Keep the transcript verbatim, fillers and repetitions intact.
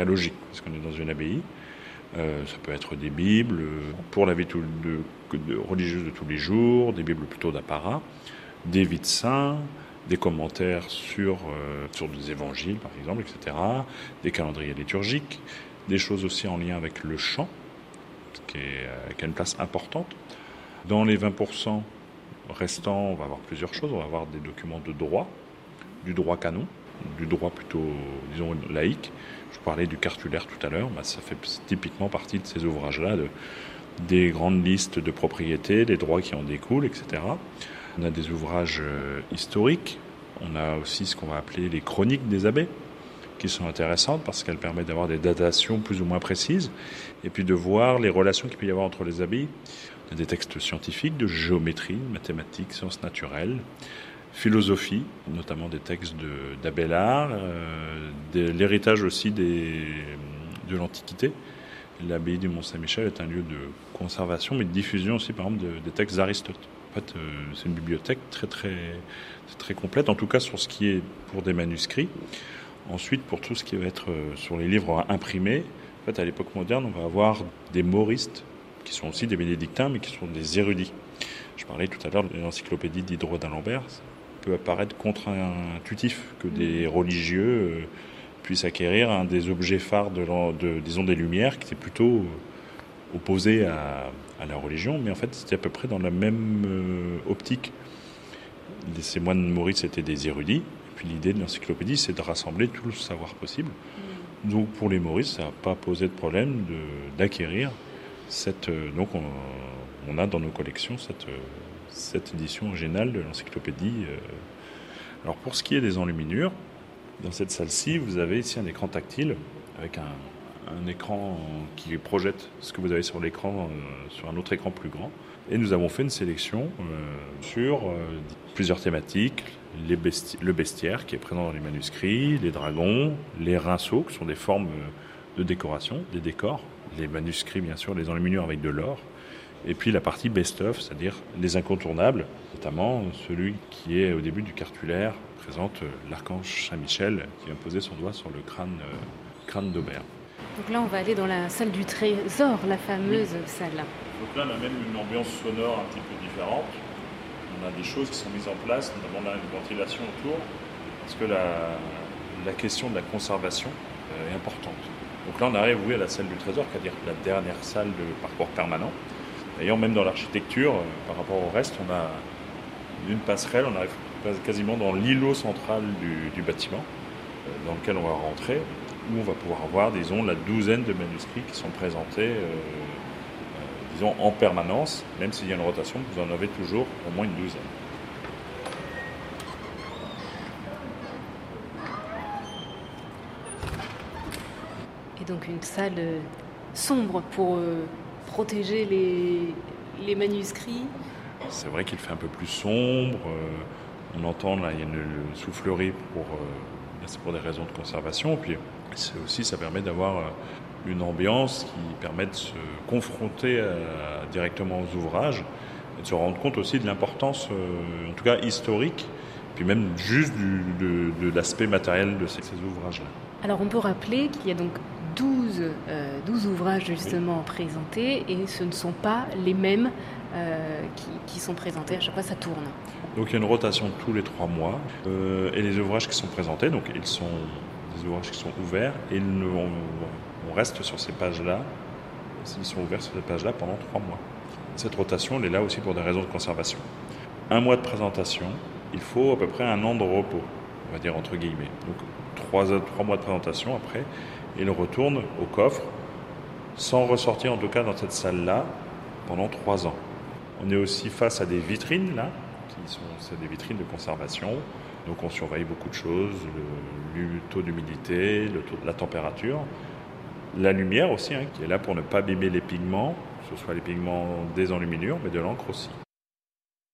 paraît logique, parce qu'on est dans une abbaye. Euh, ça peut être des bibles pour la vie de, de, de religieuse de tous les jours, des bibles plutôt d'apparat, des vies de saints, des commentaires sur, euh, sur des évangiles par exemple, et cetera, des calendriers liturgiques, des choses aussi en lien avec le chant, qui, est, euh, qui a une place importante. Dans les vingt pour cent restants, on va avoir plusieurs choses. On va avoir des documents de droit, du droit canon, du droit plutôt, disons, laïque. Je parlais du cartulaire tout à l'heure, bah, ça fait typiquement partie de ces ouvrages-là, de, des grandes listes de propriétés, des droits qui en découlent, et cetera. On a des ouvrages euh, historiques, on a aussi ce qu'on va appeler les chroniques des abbés, qui sont intéressantes parce qu'elles permettent d'avoir des datations plus ou moins précises, et puis de voir les relations qu'il peut y avoir entre les abbayes. On a des textes scientifiques, de géométrie, mathématiques, sciences naturelles, philosophie, notamment des textes de, d'Abélard, euh, de l'héritage aussi des, de l'Antiquité. L'abbaye du Mont-Saint-Michel est un lieu de conservation, mais de diffusion aussi, par exemple, de, des textes d'Aristote. En fait, euh, c'est une bibliothèque très, très, très complète, en tout cas sur ce qui est pour des manuscrits. Ensuite, pour tout ce qui va être euh, sur les livres imprimés, en fait, à l'époque moderne, on va avoir des mauristes, qui sont aussi des bénédictins, mais qui sont des érudits. Je parlais tout à l'heure de l'encyclopédie d'Hydro d'Alembert. Peut apparaître contre-intuitif que des religieux euh, puissent acquérir un des objets phares de, de disons des Lumières qui était plutôt opposé à, à la religion, mais en fait c'était à peu près dans la même euh, optique. Ces moines maurices étaient des érudits, et puis l'idée de l'encyclopédie c'est de rassembler tout le savoir possible. Donc pour les maurices ça n'a pas posé de problème de, d'acquérir cette... Euh, donc on, on a dans nos collections cette... Euh, cette édition originale de l'encyclopédie. Alors pour ce qui est des enluminures, dans cette salle-ci, vous avez ici un écran tactile avec un, un écran qui projette ce que vous avez sur l'écran euh, sur un autre écran plus grand. Et nous avons fait une sélection euh, sur euh, plusieurs thématiques, les besti- le bestiaire qui est présent dans les manuscrits, les dragons, les rinceaux qui sont des formes de décoration, des décors, les manuscrits bien sûr, les enluminures avec de l'or. Et puis la partie best-of, c'est-à-dire les incontournables, notamment celui qui est au début du cartulaire, présente l'archange Saint-Michel qui vient poser son doigt sur le crâne, euh, crâne d'Aubert. Donc là, on va aller dans la salle du trésor, la fameuse oui. salle. Donc là, on a même une ambiance sonore un petit peu différente. On a des choses qui sont mises en place, notamment là, une ventilation autour, parce que la, la question de la conservation euh, est importante. Donc là, on arrive, oui, à la salle du trésor, c'est-à-dire la dernière salle de parcours permanent. D'ailleurs, même dans l'architecture, euh, par rapport au reste, on a une passerelle, on arrive quasiment dans l'îlot central du, du bâtiment, euh, dans lequel on va rentrer, où on va pouvoir avoir, disons, la douzaine de manuscrits qui sont présentés, euh, euh, disons, en permanence, même s'il y a une rotation, vous en avez toujours au moins une douzaine. Et donc une salle sombre pour... Euh... protéger les, les manuscrits. C'est vrai qu'il fait un peu plus sombre. Euh, on entend là, il y a une, une soufflerie pour, euh, c'est pour des raisons de conservation. Puis c'est aussi, ça permet d'avoir une ambiance qui permet de se confronter à, directement aux ouvrages et de se rendre compte aussi de l'importance, euh, en tout cas historique, puis même juste du, de, de l'aspect matériel de ces, ces ouvrages-là. Alors on peut rappeler qu'il y a donc douze, euh, douze ouvrages justement oui. présentés et ce ne sont pas les mêmes euh, qui, qui sont présentés, à chaque fois ça tourne. Donc il y a une rotation tous les trois mois euh, et les ouvrages qui sont présentés, donc ils sont des ouvrages qui sont ouverts et nous, on, on reste sur ces pages-là, ils sont ouverts sur ces pages-là pendant trois mois. Cette rotation elle est là aussi pour des raisons de conservation. Un mois de présentation, il faut à peu près un an de repos, on va dire entre guillemets. Donc trois, trois mois de présentation après, il retourne au coffre, sans ressortir en tout cas dans cette salle-là, pendant trois ans. On est aussi face à des vitrines, là, qui sont c'est des vitrines de conservation. Donc on surveille beaucoup de choses, le, le taux d'humidité, le taux de la température, la lumière aussi, hein, qui est là pour ne pas abîmer les pigments, que ce soit les pigments des enluminures, mais de l'encre aussi.